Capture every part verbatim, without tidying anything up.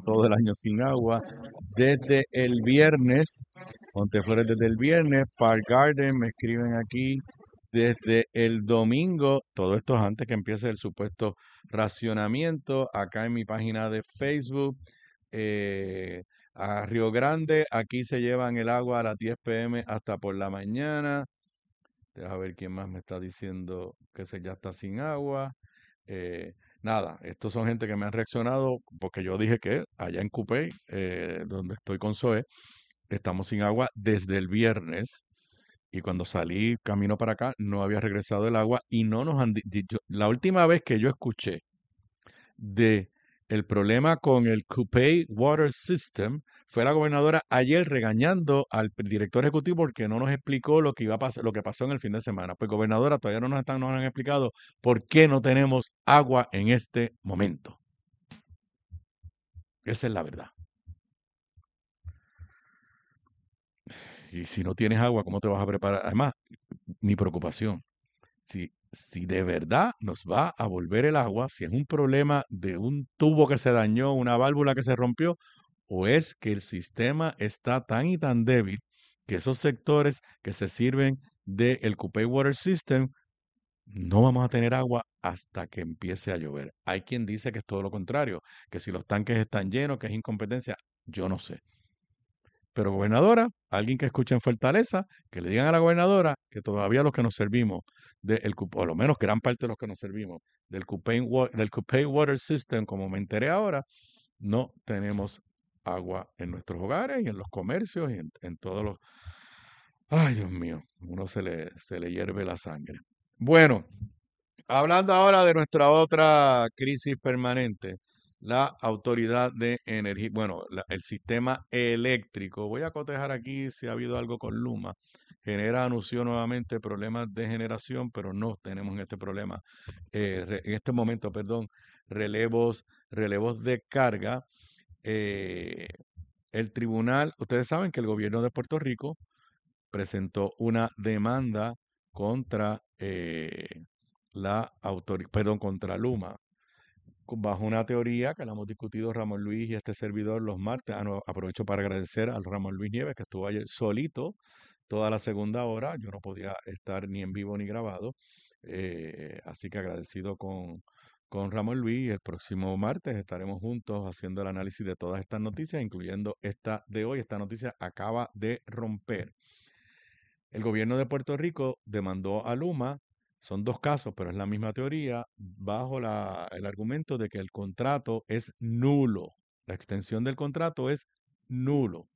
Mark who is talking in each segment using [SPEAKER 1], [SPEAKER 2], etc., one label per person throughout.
[SPEAKER 1] todo el año sin agua. Desde el viernes, Monteflores desde el viernes, Park Garden, me escriben aquí, desde el domingo, todo esto es antes que empiece el supuesto racionamiento, acá en mi página de Facebook, eh, a Río Grande, aquí se llevan el agua a las diez p m hasta por la mañana. Deja ver quién más me está diciendo que se ya está sin agua. Eh, nada, estos son gente que me han reaccionado porque yo dije que allá en Cupey, eh, donde estoy con Zoe, estamos sin agua desde el viernes. Y cuando salí camino para acá, no había regresado el agua y no nos han dicho. La última vez que yo escuché de el problema con el Cupey Water System fue la gobernadora ayer regañando al director ejecutivo porque no nos explicó lo que iba a pasar, lo que pasó en el fin de semana. Pues gobernadora, todavía no nos, están, nos han explicado por qué no tenemos agua en este momento. Esa es la verdad. Y si no tienes agua, ¿cómo te vas a preparar? Además, mi preocupación, si, si de verdad nos va a volver el agua, si es un problema de un tubo que se dañó, una válvula que se rompió, o es que el sistema está tan y tan débil que esos sectores que se sirven del Cupey Water System no vamos a tener agua hasta que empiece a llover. Hay quien dice que es todo lo contrario, que si los tanques están llenos, que es incompetencia, yo no sé. Pero gobernadora, alguien que escuche en Fortaleza, que le digan a la gobernadora que todavía los que nos servimos, de el, o lo menos gran parte de los que nos servimos del Cupey, del Cupey Water System, como me enteré ahora, no tenemos agua en nuestros hogares y en los comercios y en, en todos los... Ay, Dios mío, uno se le, se le hierve la sangre. Bueno, hablando ahora de nuestra otra crisis permanente, la Autoridad de Energía, bueno, la- el sistema eléctrico. Voy a cotejar aquí si ha habido algo con Luma. Genera, anunció nuevamente problemas de generación, pero no tenemos este problema, eh, re- en este momento, perdón, relevos, relevos de carga. Eh, el tribunal, ustedes saben que el gobierno de Puerto Rico presentó una demanda contra eh, la autoridad, perdón, contra Luma, cu- bajo una teoría que la hemos discutido Ramón Luis y este servidor los martes. Ah, no, aprovecho para agradecer al Ramón Luis Nieves que estuvo ayer solito toda la segunda hora. Yo no podía estar ni en vivo ni grabado. Eh, así que agradecido con, con Ramón Luis. El próximo martes estaremos juntos haciendo el análisis de todas estas noticias, incluyendo esta de hoy. Esta noticia acaba de romper. El gobierno de Puerto Rico demandó a Luma, son dos casos, pero es la misma teoría, bajo la- el argumento de que el contrato es nulo. La extensión del contrato es nulo.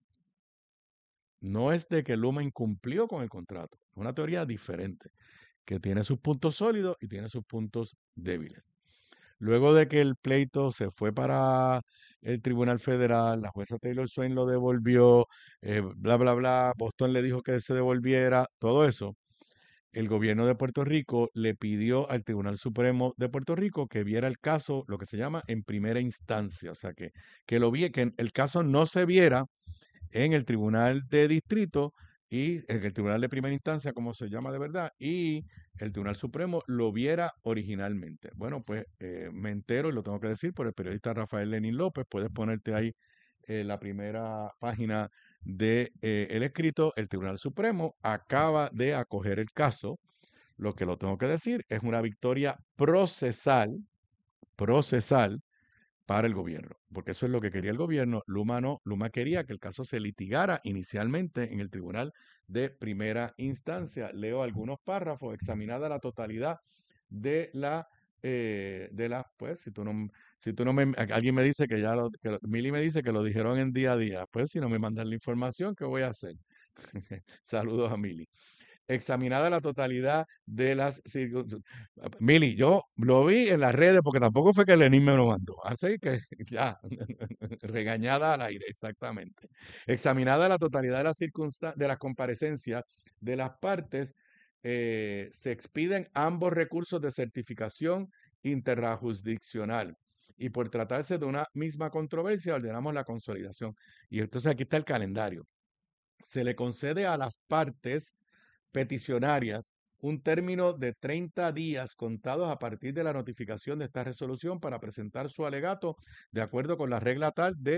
[SPEAKER 1] No es de que Luma incumplió con el contrato. Es una teoría diferente, que tiene sus puntos sólidos y tiene sus puntos débiles. Luego de que el pleito se fue para el Tribunal Federal, la jueza Taylor Swain lo devolvió, eh, bla, bla, bla, Boston le dijo que se devolviera, todo eso, el gobierno de Puerto Rico le pidió al Tribunal Supremo de Puerto Rico que viera el caso, lo que se llama en primera instancia, o sea, que, que lo vi, que el caso no se viera en el Tribunal de Distrito y en el Tribunal de Primera Instancia, como se llama de verdad, y el Tribunal Supremo lo viera originalmente. Bueno, pues eh, me entero, y lo tengo que decir, por el periodista Rafael Lenín López, puedes ponerte ahí eh, la primera página de eh, el escrito, el Tribunal Supremo acaba de acoger el caso. Lo que lo tengo que decir es una victoria procesal, procesal para el gobierno, porque eso es lo que quería el gobierno. Luma no, Luma quería que el caso se litigara inicialmente en el Tribunal de Primera Instancia. Leo algunos párrafos, examinada la totalidad de la, eh, de la, pues, si tú no, si tú no me, alguien me dice que ya lo, que lo- Mili me dice que lo dijeron en día a día, pues si no me mandan la información, ¿qué voy a hacer? Saludos a Mili. Examinada la totalidad de las circunstancias. Mili, yo lo vi en las redes porque tampoco fue que Lenín me lo mandó. Así que ya, regañada al aire, exactamente. Examinada la totalidad de las circunstancias, de las comparecencias de las partes, eh, se expiden ambos recursos de certificación interjurisdiccional. Y por tratarse de una misma controversia, ordenamos la consolidación. Y entonces aquí está el calendario. Se le concede a las partes peticionarias un término de treinta días contados a partir de la notificación de esta resolución para presentar su alegato de acuerdo con la regla tal de